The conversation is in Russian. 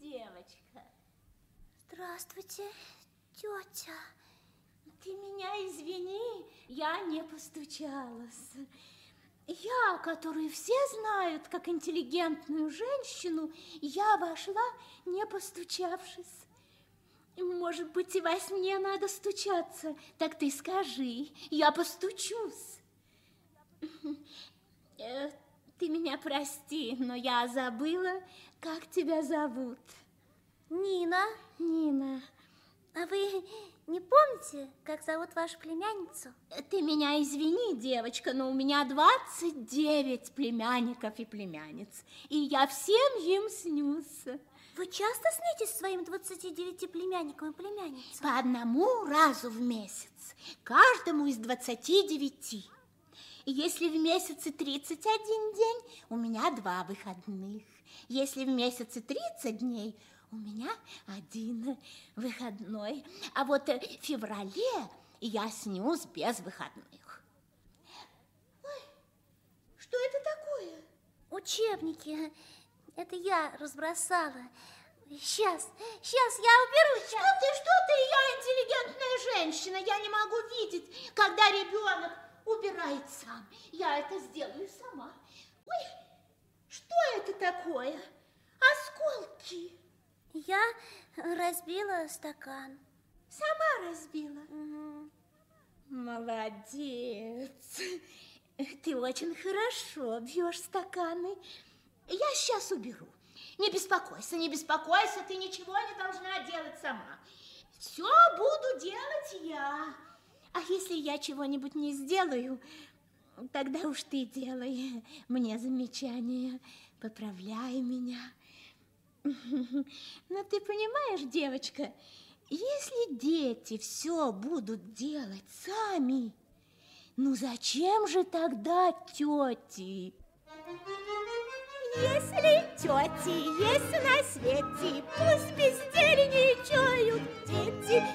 девочка. Здравствуйте, тетя. Ты меня извини, я не постучалась. Я, которую все знают как интеллигентную женщину, я вошла, не постучавшись. Может быть, и во сне надо стучаться. Так ты скажи, я постучусь. Ты меня прости, но я забыла, как тебя зовут. Нина. Нина. А вы не помните, как зовут вашу племянницу? Ты меня извини, девочка, но у меня 29 племянников и племянниц, и я всем им снюсь. Вы часто снитесь своим 29 племянникам и племянницам? По одному разу в месяц, каждому из 29. И если в месяце 31 день, у меня 2 выходных. Если в месяце 30 дней, у меня 1 выходной. А вот в феврале я снюсь без выходных. Ой, что это такое? Учебники. Это я разбросала. Сейчас я уберу. Что ты, я интеллигентная женщина. Я не могу видеть, когда ребенок убирает сам. Я это сделаю сама. Ой, что это такое? Осколки. Я разбила стакан. Сама разбила? Угу. Молодец. Ты очень хорошо бьешь стаканы. Я сейчас уберу. Не беспокойся, ты ничего не должна делать сама. Все буду делать я. А если я чего-нибудь не сделаю, тогда уж ты делай мне замечание, поправляй меня. Но ты понимаешь, девочка, если дети все будут делать сами, ну зачем же тогда тети? Если тети есть на свете, пусть бездельничают дети.